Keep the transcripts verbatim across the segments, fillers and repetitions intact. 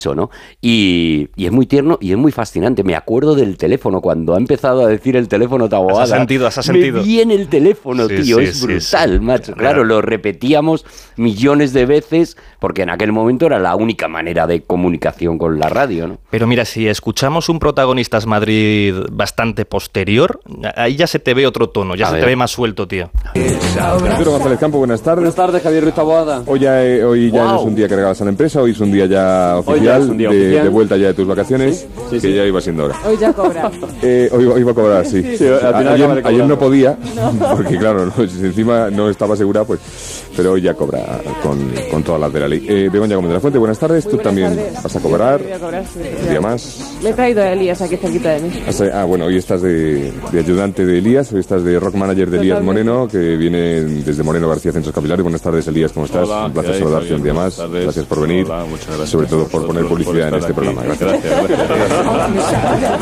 ¿no? Y, y es muy tierno y es muy fascinante. Me acuerdo del teléfono, cuando ha empezado a decir el teléfono Taboada. Has sentido, has sentido. Me viene el teléfono, sí, tío, sí, es brutal, sí, sí. macho. Claro, lo repetíamos millones de veces, porque en aquel momento era la única manera de comunicación con la radio, ¿no? Pero mira, si escuchamos un Protagonistas Madrid bastante posterior, ahí ya se te ve otro tono, ya a se ver. te ve más suelto, tío. Arturo González Campo, buenas tardes. Buenas tardes, Javier Ruiz Taboada. Hoy ya, hoy ya wow. no es un día que regalas a la empresa, hoy es un día ya oficial. De, de vuelta ya de tus vacaciones, sí, sí, que sí. ya iba siendo hora. Hoy ya cobra. Eh, hoy, hoy iba a cobrar, sí. sí, sí al final ayer, ayer no podía, no. porque claro, no, si encima no estaba asegurada, pues, pero hoy ya cobra con, con todas las de la ley. Eh, Begoña Gómez de la Fuente, buenas tardes. Muy Tú buenas también tardes. vas a cobrar. Voy a cobrar, sí. Un día más. Le he traído a Elías aquí cerquita de mí. Ah, bueno, hoy estás de, de ayudante de Elías, hoy estás de rock manager de Elías Moreno, que viene desde Moreno García Centros Capilares. Buenas tardes, Elías, ¿cómo estás? Hola, un placer saludarte un día más. Gracias por venir. Hola, muchas gracias. Sobre todo por, por poner publicidad en este programa. Gracias. Gracias, gracias.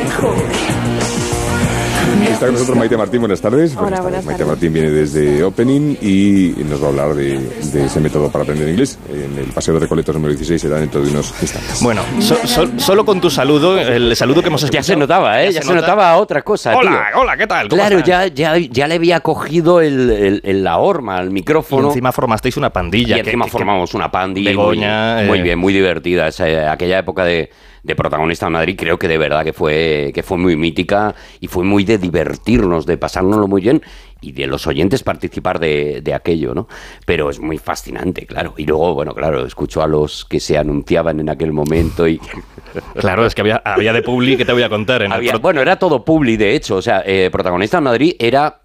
Está con nosotros Maite Martín, buenas tardes. Hola, buenas tardes. Maite Martín viene desde Opening y nos va a hablar de, de ese método para aprender inglés. En el Paseo de Recoletos número dieciséis será dentro de unos instantes. Bueno, so, so, solo con tu saludo, el saludo que hemos escuchado. Ya se notaba, ¿eh? Ya, ya se, se nota. notaba otra cosa, Hola, tío. hola, ¿qué tal? Claro, ya, ya, ya le había cogido el, el, el, la horma al micrófono. Y encima formasteis una pandilla. Y encima que, formamos que, una pandilla. Begoña, muy, eh... muy bien, muy divertida. Esa, aquella época de... de Protagonista en Madrid, creo que de verdad que fue que fue muy mítica y fue muy de divertirnos, de pasárnoslo muy bien y de los oyentes participar de, de aquello, ¿no? Pero es muy fascinante, claro. Y luego, bueno, claro, escucho a los que se anunciaban en aquel momento y... Claro, es que había, había de publi que te voy a contar. En había, el... Bueno, era todo publi, de hecho. O sea, eh, Protagonista en Madrid era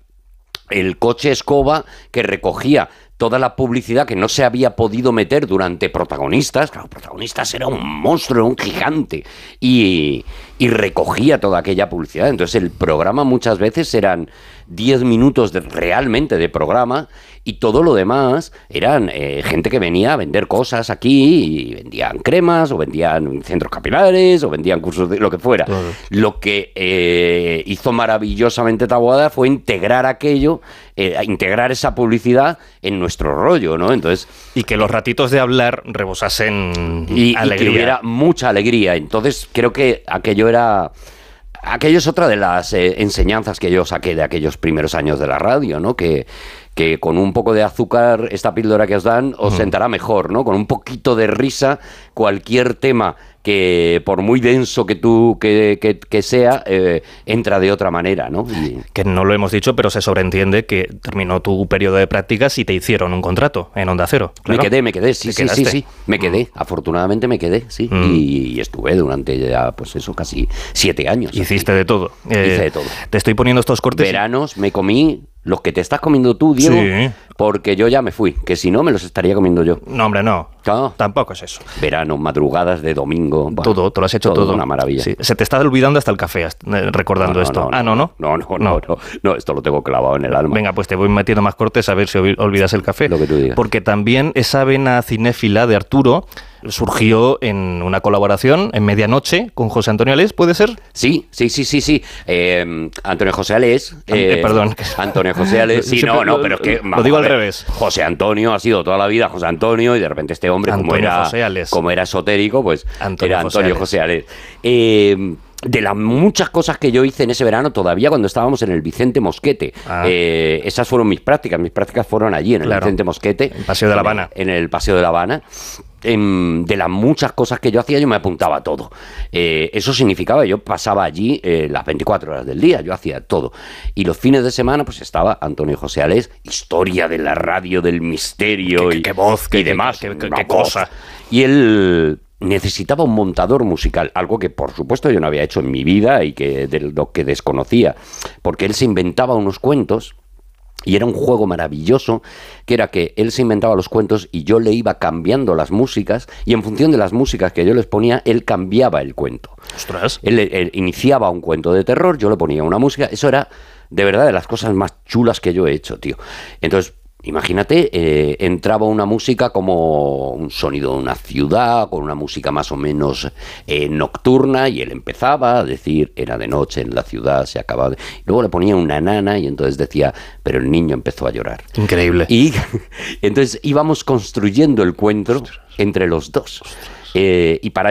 el coche escoba que recogía toda la publicidad que no se había podido meter durante Protagonistas. Claro, Protagonistas era un monstruo, un gigante. Y, y recogía toda aquella publicidad. Entonces el programa muchas veces eran diez minutos de, realmente de programa y todo lo demás eran eh, gente que venía a vender cosas aquí y vendían cremas o vendían centros capilares o vendían cursos de lo que fuera. Claro. Lo que eh, hizo maravillosamente Taboada fue integrar aquello, eh, integrar esa publicidad en nuestro rollo, ¿no? Entonces, y que los ratitos de hablar rebosasen y, alegría. Y que hubiera mucha alegría. Entonces creo que aquello era... Aquello es otra de las eh, enseñanzas que yo saqué de aquellos primeros años de la radio, ¿no? Que, que con un poco de azúcar, esta píldora que os dan, os mm. sentará mejor, ¿no? Con un poquito de risa, cualquier tema que por muy denso que tú que, que, que sea, eh, entra de otra manera, ¿no? Y... Que no lo hemos dicho, pero se sobreentiende que terminó tu periodo de prácticas y te hicieron un contrato en Onda Cero. Claro. Me quedé, me quedé, sí, sí, sí, sí, me quedé, mm. afortunadamente me quedé, sí, mm. y, y estuve durante ya, pues eso, casi siete años. Hiciste así. de todo. Eh, Hice de todo. Te estoy poniendo estos cortes. Veranos me comí los que te estás comiendo tú, Diego, sí. porque yo ya me fui, que si no me los estaría comiendo yo. No, hombre, no. ¿Cómo? Tampoco es eso. Verano, madrugadas de domingo. Bueno, todo, te lo has hecho todo. todo. Una maravilla. Sí. Se te está olvidando hasta el café, recordando no, no, esto. No, no, ah, ¿no, no? No, no, no, no, no. Esto lo tengo clavado en el alma. Venga, pues te voy metiendo más cortes a ver si olvidas el café. Lo que tú digas. Porque también esa vena cinéfila de Arturo surgió en una colaboración en Medianoche con José Antonio Alés, ¿puede ser? Sí, sí, sí, sí, sí. Eh, Antonio José Alés. Eh, eh, perdón. Antonio José Alés. Sí, no, no, pero es que... Lo digo al revés. José Antonio ha sido toda la vida José Antonio y de repente este hombre, Antonio como era, José Alés. como era esotérico, pues Antonio era Antonio José Alés. José Alés. Eh... De las muchas cosas que yo hice en ese verano, todavía cuando estábamos en el Vicente Mosquete, ah. eh, esas fueron mis prácticas, mis prácticas fueron allí, en el claro. Vicente Mosquete. En el Paseo de la Habana. En el, en el Paseo de la Habana. En, de las muchas cosas que yo hacía, yo me apuntaba a todo. Eh, eso significaba, yo pasaba allí eh, las veinticuatro horas del día, yo hacía todo. Y los fines de semana, pues estaba Antonio José Alés, historia de la radio, del misterio qué, y, qué voz, y qué, demás. Qué, qué, qué cosa. Y él... necesitaba un montador musical, algo que por supuesto yo no había hecho en mi vida y que de lo que desconocía, porque él se inventaba unos cuentos y era un juego maravilloso, que era que él se inventaba los cuentos y yo le iba cambiando las músicas y en función de las músicas que yo les ponía, él cambiaba el cuento. ¡Ostras! Él, él iniciaba un cuento de terror, yo le ponía una música, eso era de verdad de las cosas más chulas que yo he hecho, tío. Entonces, imagínate, eh, entraba una música como un sonido de una ciudad, con una música más o menos eh, nocturna, y él empezaba a decir, era de noche en la ciudad, se acababa de... Y luego le ponía una nana y entonces decía, pero el niño empezó a llorar. Increíble. Y entonces íbamos construyendo el cuento entre los dos. Eh, y para